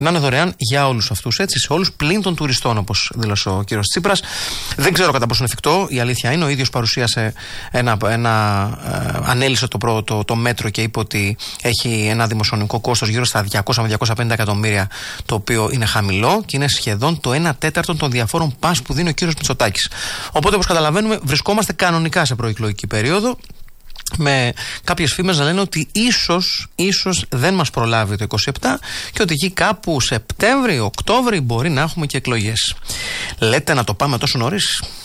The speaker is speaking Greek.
Να είναι δωρεάν για όλους αυτούς, έτσι, σε όλους πλην των τουριστών, όπως δήλωσε ο κύριος Τσίπρας. Δεν ξέρω κατά πόσο είναι εφικτό, η αλήθεια είναι. Ο ίδιος παρουσίασε ανέλησε το μέτρο και είπε ότι έχει ένα δημοσιονομικό κόστος γύρω στα 200 με 250 εκατομμύρια, το οποίο είναι χαμηλό και είναι σχεδόν το 1/4 των διαφόρων πας που δίνει ο κύριος Μητσοτάκης. Οπότε, όπως καταλαβαίνουμε, βρισκόμαστε κανονικά σε προεκλογική περίοδο, με κάποιες φήμες να λένε ότι ίσως δεν μας προλάβει το 27 και ότι εκεί κάπου Σεπτέμβρη, Οκτώβρη μπορεί να έχουμε και εκλογές. Λέτε να το πάμε τόσο νωρίς?